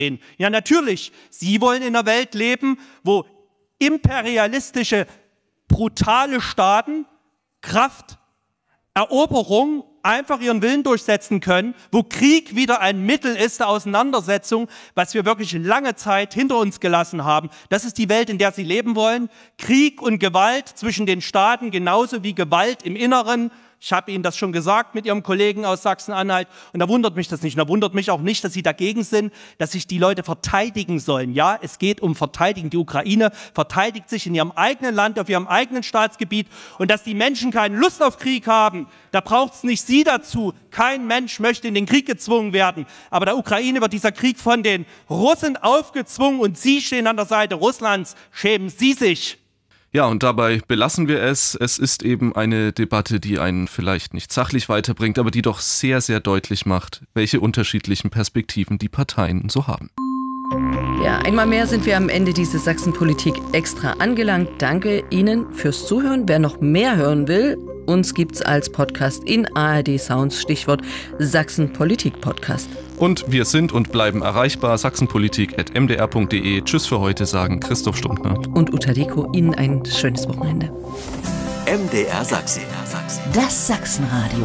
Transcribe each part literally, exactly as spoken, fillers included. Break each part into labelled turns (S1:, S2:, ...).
S1: Ja, natürlich, Sie wollen in einer Welt leben, wo imperialistische, brutale Staaten Kraft, Eroberung einfach ihren Willen durchsetzen können, wo Krieg wieder ein Mittel ist der Auseinandersetzung, was wir wirklich lange Zeit hinter uns gelassen haben. Das ist die Welt, in der Sie leben wollen. Krieg und Gewalt zwischen den Staaten, genauso wie Gewalt im Inneren. Ich habe Ihnen das schon gesagt mit Ihrem Kollegen aus Sachsen-Anhalt. Und da wundert mich das nicht. Und da wundert mich auch nicht, dass Sie dagegen sind, dass sich die Leute verteidigen sollen. Ja, es geht um Verteidigen. Die Ukraine verteidigt sich in ihrem eigenen Land, auf ihrem eigenen Staatsgebiet. Und dass die Menschen keine Lust auf Krieg haben, da braucht es nicht Sie dazu. Kein Mensch möchte in den Krieg gezwungen werden. Aber der Ukraine wird dieser Krieg von den Russen aufgezwungen. Und Sie stehen an der Seite Russlands. Schämen Sie sich.
S2: Ja, und dabei belassen wir es. Es ist eben eine Debatte, die einen vielleicht nicht sachlich weiterbringt, aber die doch sehr, sehr deutlich macht, welche unterschiedlichen Perspektiven die Parteien so haben.
S3: Ja, einmal mehr sind wir am Ende dieses Sachsenpolitik extra angelangt. Danke Ihnen fürs Zuhören. Wer noch mehr hören will, uns gibt's als Podcast in A R D Sounds, Stichwort Sachsenpolitik-Podcast.
S2: Und wir sind und bleiben erreichbar, sachsenpolitik at m d r punkt d e. Tschüss für heute, sagen Christoph Stumptner
S3: und Uta Deko. Ihnen ein schönes Wochenende.
S4: M D R Sachsen. Das Sachsenradio.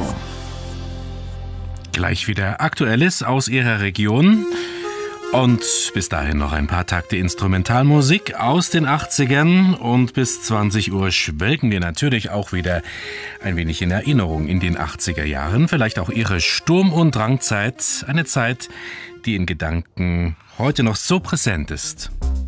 S5: Gleich wieder Aktuelles aus Ihrer Region. Und bis dahin noch ein paar Takte Instrumentalmusik aus den achtzigern. Und bis zwanzig Uhr schwelgen wir natürlich auch wieder ein wenig in Erinnerung in den achtziger Jahren. Vielleicht auch Ihre Sturm- und Drangzeit. Eine Zeit, die in Gedanken heute noch so präsent ist.